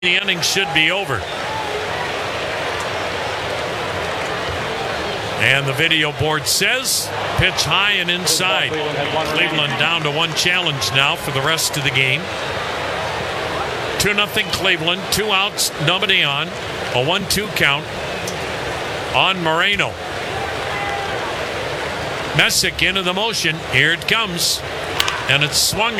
The inning should be over. And the video board says pitch high and inside. Cleveland down to one challenge now for the rest of the game. 2-0 Cleveland. 2 outs, nobody on. A 1-2 count on Moreno. Messick into the motion. Here it comes. And it's swung